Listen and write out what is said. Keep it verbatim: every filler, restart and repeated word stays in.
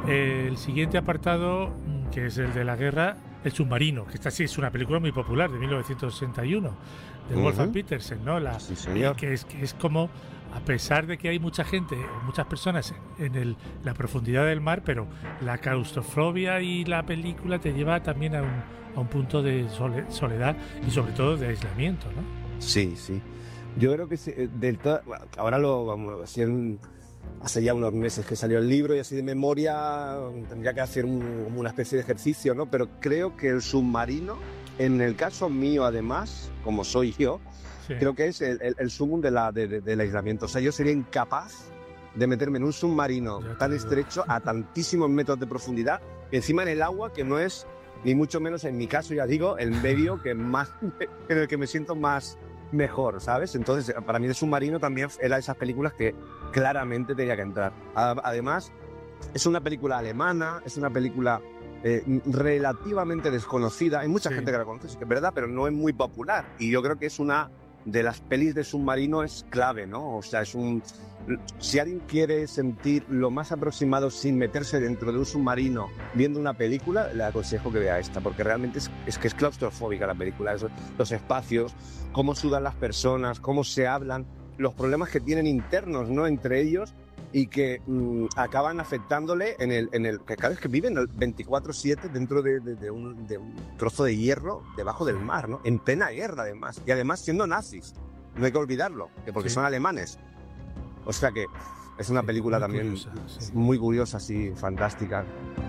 Eh, el siguiente apartado, que es el de la guerra, El submarino, que esta sí es una película muy popular, de mil novecientos sesenta y uno, de Uh-huh. Wolfgang Petersen, ¿no? La, Sí, señor. Que es, que es como, a pesar de que hay mucha gente, muchas personas en el, la profundidad del mar, pero la claustrofobia y la película te lleva también a un, a un punto de sole, soledad y sobre todo de aislamiento, ¿no? Sí, sí. Yo creo que se, del todo, bueno, ahora lo vamos así en, hace ya unos meses que salió el libro y así de memoria tendría que hacer un, como una especie de ejercicio, ¿no? Pero creo que El submarino, en el caso mío además, como soy yo, sí. creo que es el, el, el sumum de la, de, de, del aislamiento. O sea, yo sería incapaz de meterme en un submarino tan estrecho a tantísimos metros de profundidad, encima en el agua, que no es, ni mucho menos en mi caso, ya digo, el medio que más, en el que me siento más mejor, ¿sabes? Entonces, para mí El submarino también era de esas películas que claramente tenía que entrar. Además, es una película alemana, es una película eh, relativamente desconocida. Hay mucha sí. gente que la conoce, es verdad, pero no es muy popular. Y yo creo que es una de las pelis de submarino es clave, ¿no? O sea, es un... Si alguien quiere sentir lo más aproximado sin meterse dentro de un submarino viendo una película, le aconsejo que vea esta, porque realmente es, es que es claustrofóbica la película. Eso, los espacios, cómo sudan las personas, cómo se hablan, los problemas que tienen internos, ¿no? Entre ellos, y que mmm, acaban afectándole en el, en el que cada vez que viven veinticuatro siete dentro de, de, de, un, de un trozo de hierro debajo del mar, ¿no? En plena guerra además, y además siendo nazis, no hay que olvidarlo, que porque sí. son alemanes. O sea que es una película muy también curiosa, sí. muy curiosa, sí, fantástica.